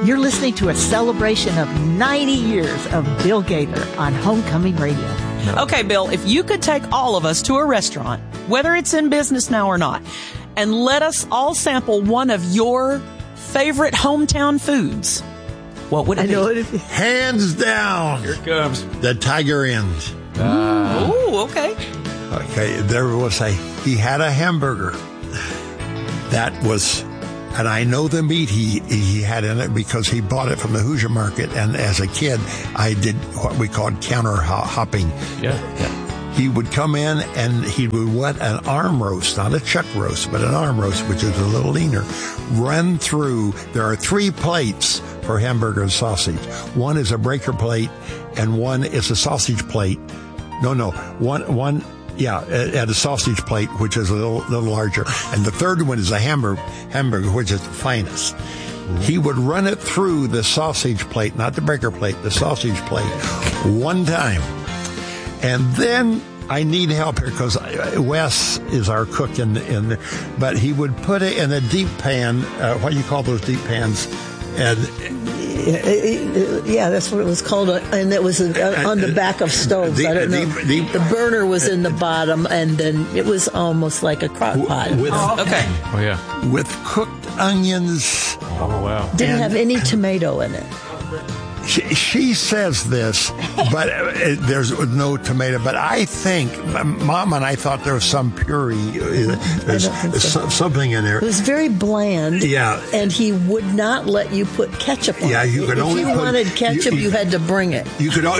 You're listening to a celebration of 90 years of Bill Gaither on Homecoming Radio. Okay, Bill, if you could take all of us to a restaurant, whether it's in business now or not, and let us all sample one of your favorite hometown foods, what would it be? Hands down. Here it comes. The Tiger Inn. Oh, okay. Okay, he had a hamburger that was, and I know the meat he had in it because he bought it from the Hoosier Market, and as a kid, I did what we called counter hopping. Yeah. He would come in and he would wet an arm roast, not a chuck roast, but an arm roast, which is a little leaner, run through. There are 3 plates for hamburger and sausage. One is a breaker plate, and one is a sausage plate. One. Yeah, at a sausage plate, which is a little larger. And the third one is a hamburger, which is the finest. He would run it through the sausage plate, not the breaker plate, the sausage plate, one time. And then I need help here because Wes is our cook but he would put it in a deep pan. What do you call those deep pans? And yeah, that's what it was called, and it was on the back of stoves. I don't know. The burner was in the bottom, and then it was almost like a crock pot. Okay. Oh, yeah. With cooked onions. Oh, wow. Didn't have any tomato in it. She says this, but there's no tomato. But I think, Mom and I thought there was some puree. There's something in there. It was very bland. Yeah. And he would not let you put ketchup on it. Yeah, you could only If you wanted ketchup, you had to bring it. You could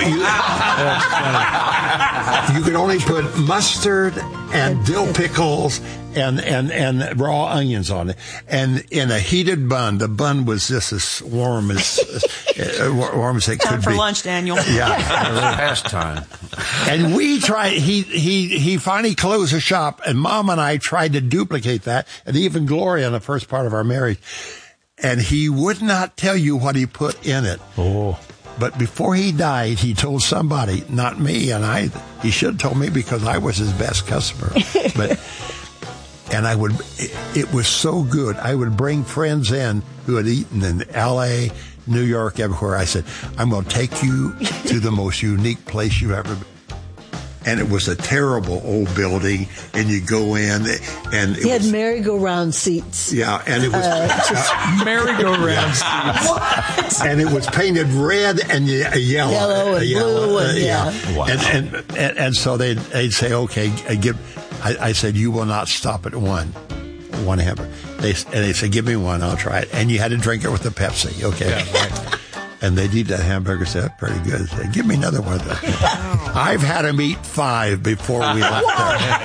only put mustard and dill pickles and raw onions on it. And in a heated bun, the bun was just as warm as it could be. Time for lunch, Daniel. Yeah. Pastime. And we tried, he finally closed the shop, and Mom and I tried to duplicate that, and even Gloria in the first part of our marriage. And he would not tell you what he put in it. Oh. But before he died, he told somebody, not me, he should have told me because I was his best customer. And it was so good. I would bring friends in who had eaten in L.A., New York, everywhere. I said, I'm going to take you to the most unique place you've ever been. And it was a terrible old building, and you go in, and he had merry-go-round seats. Yeah, and it was merry-go-round seats. What? And it was painted red and yellow and blue, yeah. Wow. And so they'd say, okay, I said, you will not stop at one hamburger. They said, give me one, I'll try it. And you had to drink it with a Pepsi, okay? Yeah, right. And they'd eat that hamburger, said, that's pretty good. Said, give me another one. I've had them eat 5 before we left there.